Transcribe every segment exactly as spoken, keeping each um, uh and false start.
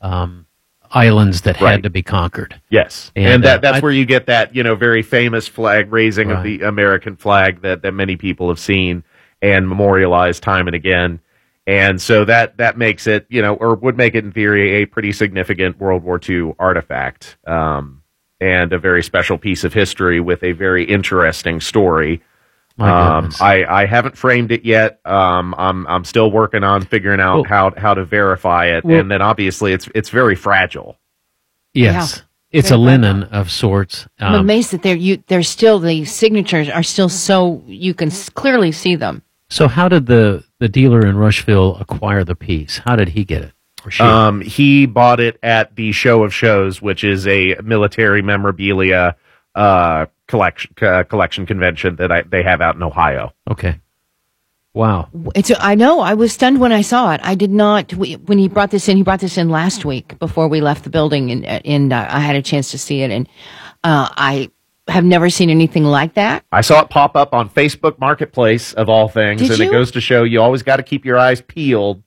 um, islands that Right. had to be conquered. Yes, and, And, that, uh, that's I- where you get that, you know, very famous flag raising of Right. the American flag that, that many people have seen and memorialized time and again. And so that, that makes it, you know, or would make it in theory a pretty significant World War Two artifact, um, and a very special piece of history with a very interesting story. My Um, goodness. I, I haven't framed it yet. Um, I'm I'm still working on figuring out Well- how how to verify it, Well- and then obviously it's it's very fragile. Yes. Yeah. It's a Very linen of sorts. I'm Um, amazed that they're you. They're still the signatures are still so you can s- clearly see them. so how did the, the dealer in Rushville acquire the piece? How did he get it? Or she? Um, he bought it at the Show of Shows, which is a military memorabilia uh, collection uh, collection convention that I, they have out in Ohio. Okay. Wow. It's. I know. I was stunned when I saw it. I did not. We, when he brought this in, he brought this in last week before we left the building, and and uh, I had a chance to see it, and uh, I have never seen anything like that. I saw it pop up on Facebook Marketplace of all things, Did and you? it goes to show you always got to keep your eyes peeled.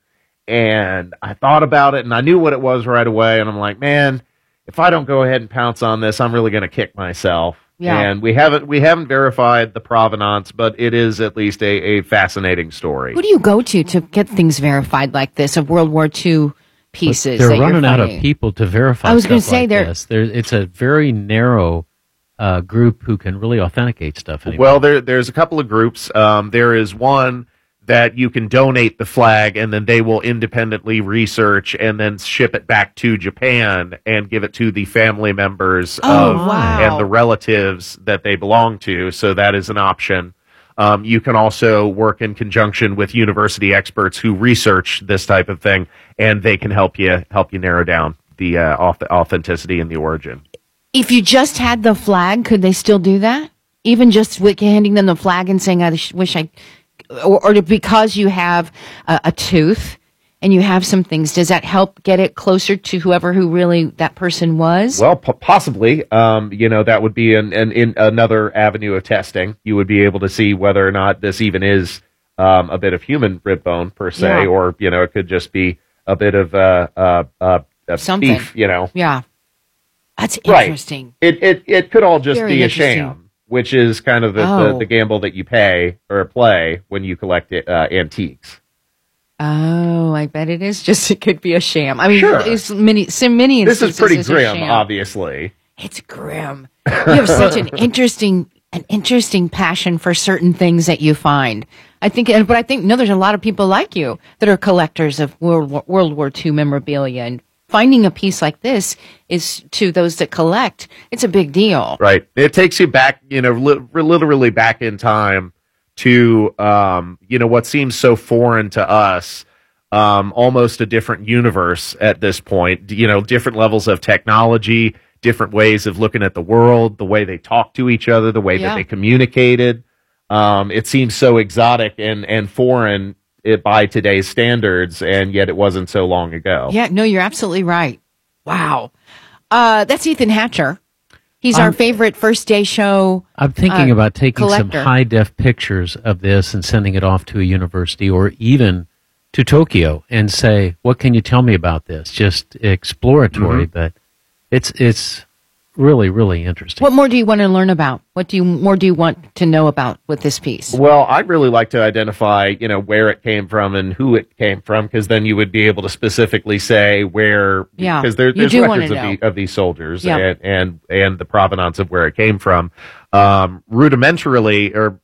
And I thought about it, and I knew what it was right away, and I'm like, man, if I don't go ahead and pounce on this, I'm really going to kick myself. Yeah. And we haven't we haven't verified the provenance, but it is at least a, a fascinating story. Who do you go to to get things verified like this of World War Two pieces? They're that you're running out of finding? people to verify. I was gonna stuff say like they're- this. There, it's a very narrow uh, group who can really authenticate stuff. Anymore. Well, there there's a couple of groups. Um, there is one that you can donate the flag, and then they will independently research and then ship it back to Japan and give it to the family members Oh, of wow. and the relatives that they belong to. So that is an option. Um, you can also work in conjunction with university experts who research this type of thing, and they can help you help you narrow down the uh, auth- authenticity and the origin. If you just had the flag, could they still do that? Even just with handing them the flag and saying, "I sh- wish I," or, or because you have a, a tooth and you have some things, does that help get it closer to whoever who really that person was? Well, po- possibly. Um, you know, that would be an, an in another avenue of testing. You would be able to see whether or not this even is um, a bit of human rib bone per se, Yeah. or you know, it could just be a bit of uh, uh, uh, of Something. beef. You know, Yeah, that's Right. interesting. it it it could all just Very be a interesting. sham, which is kind of the, Oh. the, the gamble that you pay or play when you collect uh, antiques. Oh, I bet it is just. It could be a sham. I mean, Sure. it's many, so many. This is instances pretty it's a grim, sham. obviously. It's grim. You have such an interesting, an interesting passion for certain things that you find. I think, and- but I think no, there's a lot of people like you that are collectors of World War, World War Two memorabilia, and finding a piece like this is to those that collect. It's a big deal. Right. It takes you back, you know, li- literally back in time to, um, you know, what seems so foreign to us, um, almost a different universe at this point, you know, different levels of technology, different ways of looking at the world, the way they talk to each other, the way Yeah. that they communicated. Um, it seems so exotic and, and foreign it, by today's standards, and yet it wasn't so long ago. Yeah, no, you're absolutely right. Wow. Uh, that's Ethan Hatcher. He's our Um, favorite first day show. I'm thinking uh, about taking collector. some high def pictures of this and sending it off to a university or even to Tokyo and say, "What can you tell me about this?" Just exploratory, but it's it's really really interesting. What more do you want to learn about? What do you more do you want to know about with this piece? Well, I'd really like to identify, you know, where it came from and who it came from, because then you would be able to specifically say where, Yeah, because there, you there's do records wanna of, the, of these soldiers Yeah. and, and and the provenance of where it came from. Um, rudimentarily, or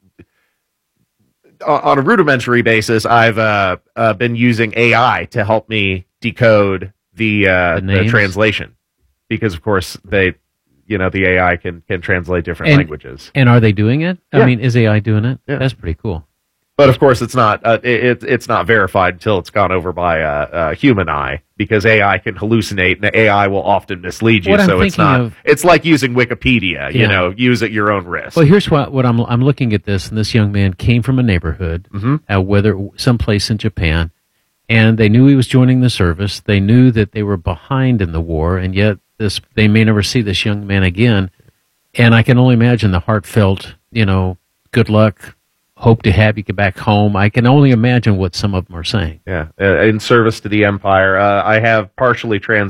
on a rudimentary basis, I've uh, uh, been using A I to help me decode the uh, The the, names? translation, because of course they, you know, the A I can can translate different And- languages. And are they doing it? Yeah. I mean, is A I doing it? Yeah. That's pretty cool. But of course, it's not uh, it, it's not verified until it's gone over by a, a human eye, because A I can hallucinate, and A I will often mislead you. What I'm so it's thinking not. of- It's like using Wikipedia. You Yeah. know, use at your own risk. Well, here's what what I'm I'm looking at this, and this young man came from a neighborhood, Mhm. uh, whether someplace in Japan, and they knew he was joining the service. They knew that they were behind in the war, and yet this they may never see this young man again. And I can only imagine the heartfelt, you know, good luck, hope to have you get back home. I can only imagine what some of them are saying. Yeah, uh, in service to the empire. Uh, I have partially trans.